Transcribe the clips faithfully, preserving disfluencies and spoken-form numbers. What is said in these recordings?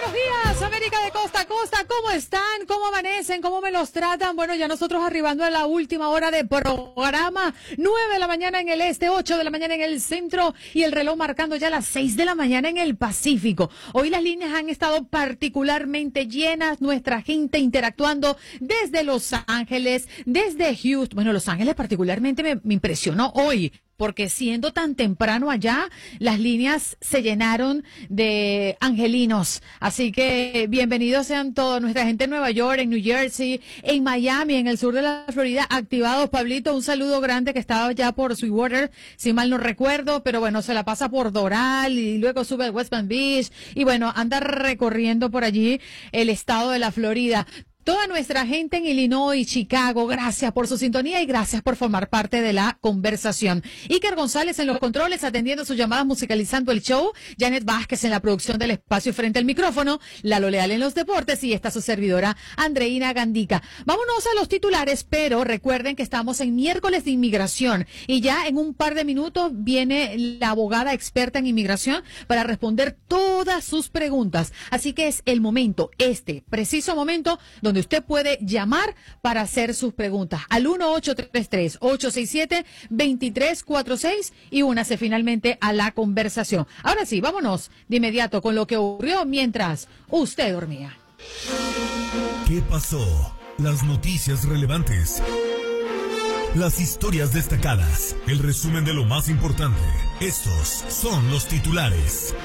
buenos días, América de costa a costa. ¿Cómo están? ¿Cómo amanecen? ¿Cómo me los tratan? Bueno, ya nosotros arribando a la última hora de programa. nueve de la mañana en el este, ocho de la mañana en el centro y el reloj marcando ya las seis de la mañana en el Pacífico. Hoy las líneas han estado particularmente llenas, nuestra gente interactuando desde Los Ángeles, desde Houston. Bueno, Los Ángeles particularmente me, me impresionó hoy, porque siendo tan temprano allá, las líneas se llenaron de angelinos. Así que bienvenidos sean todos, nuestra gente en Nueva York, en New Jersey, en Miami, en el sur de la Florida, activados. Pablito, un saludo grande que estaba ya por Sweetwater, si mal no recuerdo, pero bueno, se la pasa por Doral y luego sube al West Palm Beach y bueno, anda recorriendo por allí el estado de la Florida. Toda nuestra gente en Illinois, Chicago, gracias por su sintonía y gracias por formar parte de la conversación. Iker González en los controles, atendiendo sus llamadas, musicalizando el show. Janet Vázquez en la producción del espacio frente al micrófono. Lalo Leal en los deportes y esta su servidora, Andreina Gandica. Vámonos a los titulares, pero recuerden que estamos en miércoles de inmigración y ya en un par de minutos viene la abogada experta en inmigración para responder todas sus preguntas. Así que es el momento, este preciso momento, donde donde usted puede llamar para hacer sus preguntas al uno ocho tres tres, ocho seis siete, dos tres cuatro seis y únase finalmente a la conversación. Ahora sí, vámonos de inmediato con lo que ocurrió mientras usted dormía. ¿Qué pasó? Las noticias relevantes, las historias destacadas, el resumen de lo más importante. Estos son los titulares.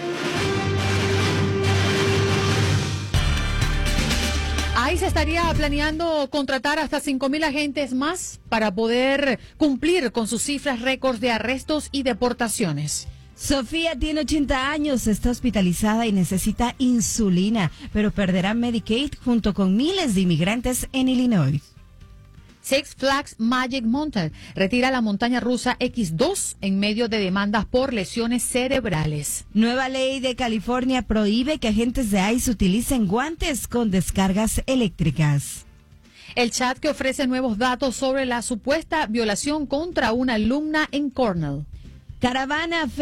Ahí se estaría planeando contratar hasta cinco mil agentes más para poder cumplir con sus cifras récords de arrestos y deportaciones. Sofía tiene ochenta años, está hospitalizada y necesita insulina, pero perderá Medicaid junto con miles de inmigrantes en Illinois. Six Flags Magic Mountain retira la montaña rusa equis dos en medio de demandas por lesiones cerebrales. Nueva ley de California prohíbe que agentes de ICE utilicen guantes con descargas eléctricas. El chat que ofrece nuevos datos sobre la supuesta violación contra una alumna en Cornell. Caravana